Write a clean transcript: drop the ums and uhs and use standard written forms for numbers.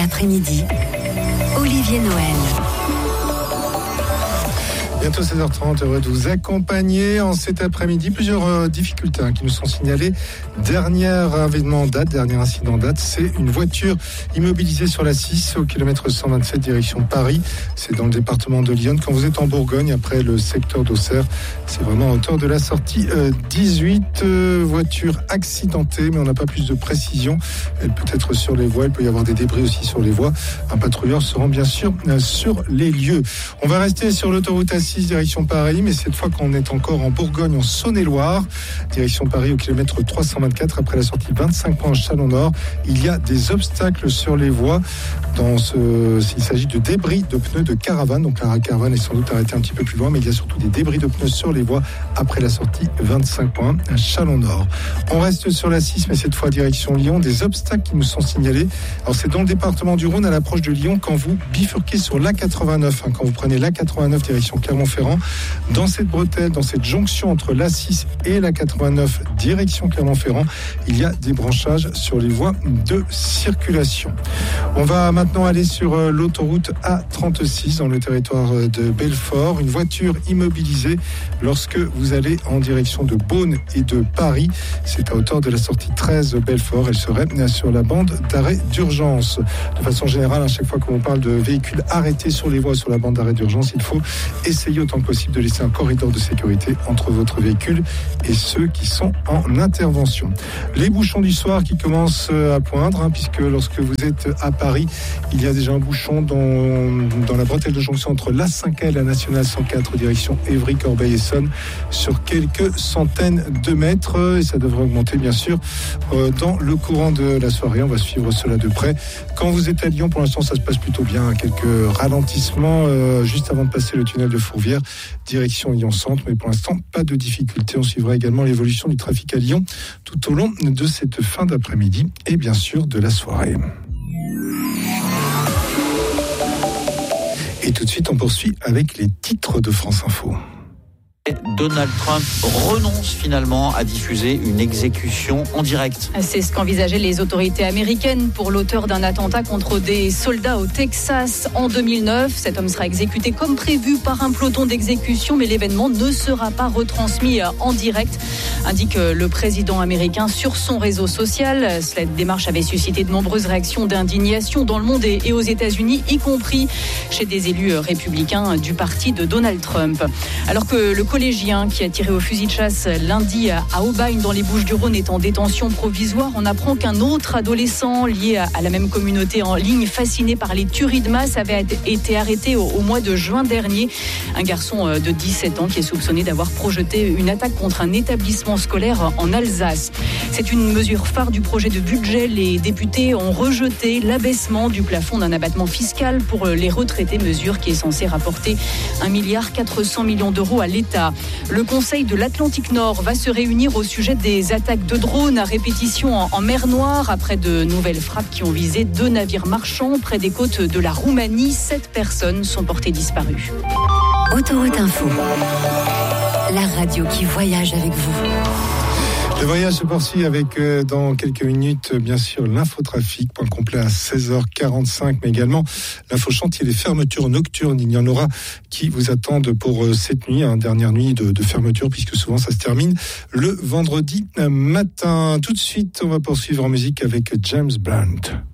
L'après-midi, Olivier Noël. Bientôt 16h30, heureux de vous accompagner en cet après-midi. Plusieurs difficultés qui nous sont signalées. Dernier incident en date, c'est une voiture immobilisée sur la 6 au kilomètre 127 direction Paris. C'est dans le département de l'Yonne. Quand vous êtes en Bourgogne, après le secteur d'Auxerre, c'est vraiment à hauteur de la sortie 18. Voiture accidentée, mais on n'a pas plus de précision. Elle peut être sur les voies, il peut y avoir des débris aussi sur les voies. Un patrouilleur se rend bien sûr sur les lieux. On va rester sur l'autoroute A6 direction Paris, mais cette fois qu'on est encore en Bourgogne, en Saône-et-Loire, direction Paris au kilomètre 324, après la sortie 25 points en Chalon-Nord. Il y a des obstacles sur les voies. Il s'agit de débris de pneus de caravane, donc la caravane est sans doute arrêtée un petit peu plus loin, mais il y a surtout des débris de pneus sur les voies après la sortie 25 points à Chalon-Nord. On reste sur la 6, mais cette fois direction Lyon, des obstacles qui nous sont signalés. Alors c'est dans le département du Rhône, à l'approche de Lyon, quand vous bifurquez sur l'A89, quand vous prenez l'A89 direction Clermont-Ferrand, dans cette bretelle, dans cette jonction entre l'A6 et l'A89 direction Clermont-Ferrand, il y a des branchages sur les voies de circulation. On va maintenant aller sur l'autoroute A36 dans le territoire de Belfort. Une voiture immobilisée lorsque vous allez en direction de Beaune et de Paris. C'est à hauteur de la sortie 13 Belfort. Elle serait sur la bande d'arrêt d'urgence. De façon générale, à chaque fois qu'on parle de véhicules arrêtés sur les voies sur la bande d'arrêt d'urgence, il faut essayer autant que possible de laisser un corridor de sécurité entre votre véhicule et ceux qui sont en intervention. Les bouchons du soir qui commencent à poindre, puisque lorsque vous êtes à Paris, il y a déjà un bouchon dans la bretelle de jonction entre l'A5A et la Nationale 104 direction Évry, Corbeil-Essonnes sur quelques centaines de mètres, et ça devrait augmenter bien sûr dans le courant de la soirée. On va suivre cela de près. Quand vous êtes à Lyon, pour l'instant ça se passe plutôt bien, quelques ralentissements juste avant de passer le tunnel de Fourvière direction Lyon-Centre, mais pour l'instant pas de difficulté. On suivra également l'évolution du trafic à Lyon tout au long de cette fin d'après-midi et bien sûr de la soirée. Et tout de suite, on poursuit avec les titres de France Info. Donald Trump renonce finalement à diffuser une exécution en direct. C'est ce qu'envisageaient les autorités américaines pour l'auteur d'un attentat contre des soldats au Texas en 2009. Cet homme sera exécuté comme prévu par un peloton d'exécution, mais l'événement ne sera pas retransmis en direct, indique le président américain sur son réseau social. Cette démarche avait suscité de nombreuses réactions d'indignation dans le monde et aux États-Unis, y compris chez des élus républicains du parti de Donald Trump. Alors que le collégien qui a tiré au fusil de chasse lundi à Aubagne dans les Bouches-du-Rhône est en détention provisoire, on apprend qu'un autre adolescent lié à la même communauté en ligne, fasciné par les tueries de masse, avait été arrêté au mois de juin dernier. Un garçon de 17 ans qui est soupçonné d'avoir projeté une attaque contre un établissement scolaire en Alsace. C'est une mesure phare du projet de budget. Les députés ont rejeté l'abaissement du plafond d'un abattement fiscal pour les retraités, mesure qui est censée rapporter 1,4 milliard d'euros à l'État. Le Conseil de l'Atlantique Nord va se réunir au sujet des attaques de drones à répétition en mer Noire après de nouvelles frappes qui ont visé 2 navires marchands près des côtes de la Roumanie. 7 personnes sont portées disparues. Autoroute Info, la radio qui voyage avec vous. Le voyage se poursuit avec, dans quelques minutes, bien sûr, l'infotrafic, point complet à 16h45, mais également l'info chantier des fermetures nocturnes. Il y en aura qui vous attendent pour cette nuit, dernière nuit de fermeture, puisque souvent ça se termine le vendredi matin. Tout de suite, on va poursuivre en musique avec James Blunt.